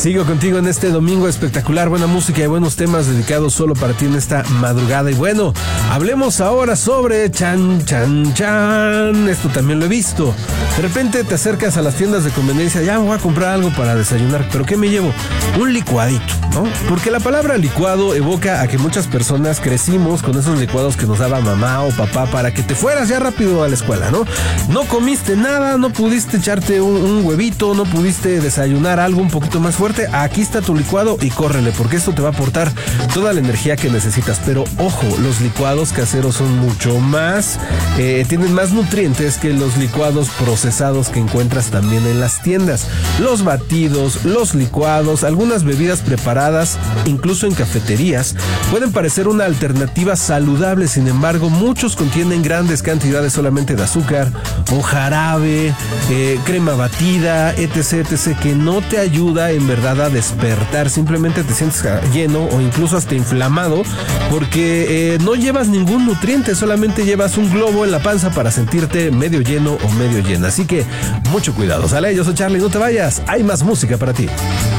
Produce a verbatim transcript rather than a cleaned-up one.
Sigo contigo en este domingo espectacular, buena música y buenos temas dedicados solo para ti en esta madrugada. Y bueno, hablemos ahora sobre chan, chan, chan. Esto también lo he visto. De repente te acercas a las tiendas de conveniencia, ya me voy a comprar algo para desayunar, pero ¿qué me llevo? Un licuadito, ¿no? Porque la palabra licuado evoca a que muchas personas crecimos con esos licuados que nos daba mamá o papá para que te fueras ya rápido a la escuela, ¿no? No comiste nada, no pudiste echarte un, un huevito, no pudiste desayunar algo un poquito más fuerte. Aquí está tu licuado y córrele, porque esto te va a aportar toda la energía que necesitas. Pero ojo, los licuados caseros son mucho más, eh, tienen más nutrientes que los licuados procesados que encuentras también en las tiendas. Los batidos, los licuados, algunas bebidas preparadas, incluso en cafeterías, pueden parecer una alternativa saludable. Sin embargo, muchos contienen grandes cantidades solamente de azúcar o jarabe, eh, crema batida, etc, etc, que no te ayuda en verdad a despertar. Simplemente te sientes lleno o incluso hasta inflamado porque eh, no llevas ningún nutriente, solamente llevas un globo en la panza para sentirte medio lleno o medio llena. Así que mucho cuidado, ¿sale? Yo soy Charlie, no te vayas, hay más música para ti.